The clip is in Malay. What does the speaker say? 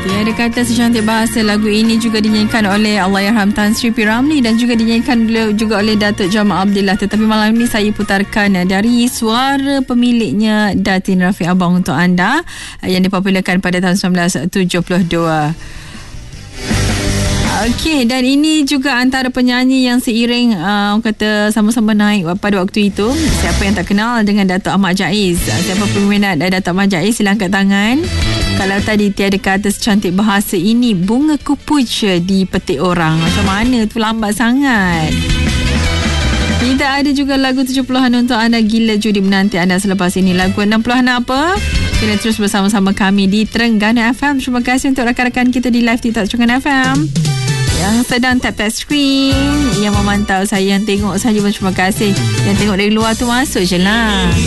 Tiada kata secantik bahasa. Lagu ini juga dinyanyikan oleh Allahyarham Tan Sri P. Ramlee dan juga dinyanyikan juga oleh Datuk Jamal Abdillah. Tetapi malam ini saya putarkan dari suara pemiliknya, Datin Rafiq Abang, untuk anda, yang dipopularkan pada tahun 1972. Okey, dan ini juga antara penyanyi yang seiring orang kata sama-sama naik pada waktu itu. Siapa yang tak kenal dengan Datuk Ahmad Jaiz? Siapa peminat Datuk Ahmad Jaiz, sila angkat tangan. Kalau tadi tiada kata secantik bahasa ini, bunga kupuja dipetik orang. Macam mana tu, lambat sangat. Kita ada juga lagu 70-an untuk anda. Gila judi menanti anda selepas ini. Lagu 60-an apa? Kena terus bersama-sama kami di Terengganu FM. Terima kasih untuk rakan-rakan kita di live TikTok Terengganu FM yang sedang tap-tap screen, yang memantau saya, yang tengok saja pun terima kasih. Yang tengok dari luar tu masuk je lah.